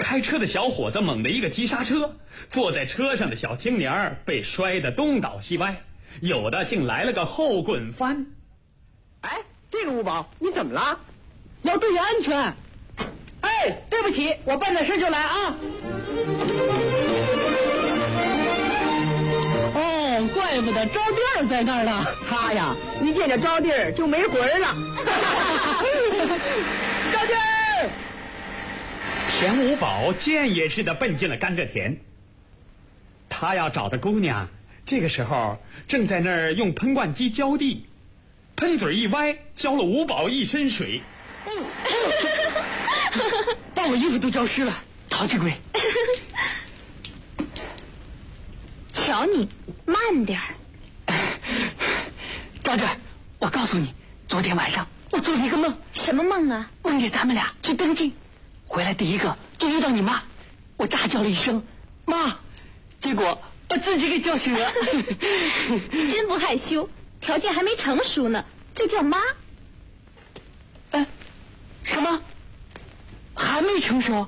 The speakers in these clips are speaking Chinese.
开车的小伙子猛地一个急刹车，坐在车上的小青年被摔得东倒西歪，有的竟来了个后滚翻。 哎，这个五宝，你怎么了？要注意安全。哎，对不起，我办点事就来啊。哦，怪不得招弟儿在那儿呢。他呀，一见着招弟儿就没魂儿了。招弟儿！ 田五宝箭也似的奔进了甘蔗田。他要找的姑娘，这个时候正在那儿用喷灌机浇地，喷嘴一歪，浇了五宝一身水。 把我衣服都浇湿了，淘气鬼！ 瞧你，慢点儿。 招弟儿，我告诉你，昨天晚上我做了一个梦。 什么梦啊？ 梦见咱们俩去登记，回来第一个就遇到你妈，我大叫了一声妈，结果把自己给叫醒了。 真不害羞，条件还没成熟呢，就叫妈。 哎，什么？还没成熟？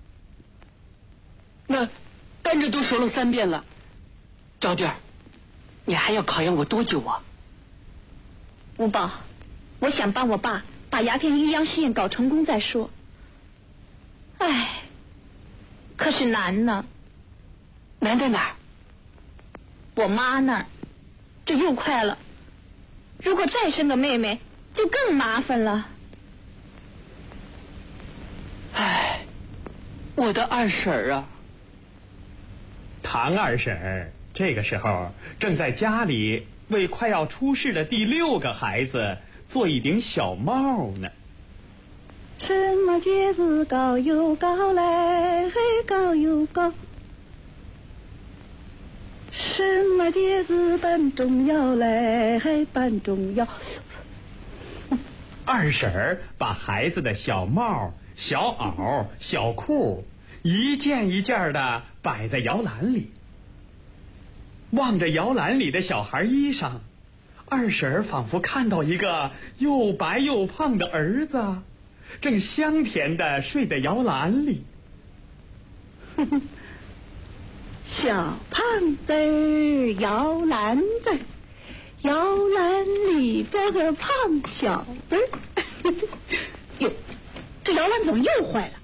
那甘蔗都熟了3遍了，招弟儿，你还要考验我多久啊？ 五宝，我想帮我爸把鸦片鸳鸯试验搞成功再说。唉，可是难呢。 难在哪儿？ 我妈那儿，这又快了。如果再生个妹妹，就更麻烦了。 唉，我的二婶儿啊。 唐二婶这个时候正在家里为快要出世的第6个孩子做一顶小帽呢。 什么节日高又高嘞，嘿高又高。什么节日办重要嘞，嘿办重要。 二婶把孩子的小帽、小袄、小裤一件一件的摆在摇篮里，望着摇篮里的小孩衣裳，二婶仿佛看到一个又白又胖的儿子，正香甜的睡在摇篮里。 小胖子儿摇篮子，摇篮里边个胖小子儿。哟，这摇篮怎么又坏了？